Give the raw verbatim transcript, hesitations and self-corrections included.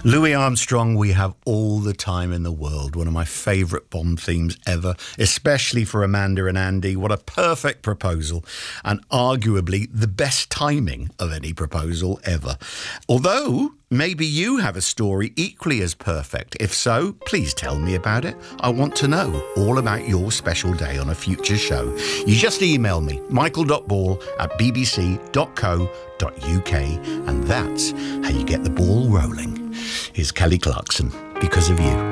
Louis Armstrong, We Have All the Time in the World. One of my favourite Bond themes ever, especially for Amanda and Andy. What a perfect proposal, and arguably the best timing of any proposal ever. Although, maybe you have a story equally as perfect. If so, please tell me about it. I want to know all about your special day on a future show. You just email me, michael.ball at bbc.co.uk, and that's how you get the ball rolling. Here's Kelly Clarkson, Because of You.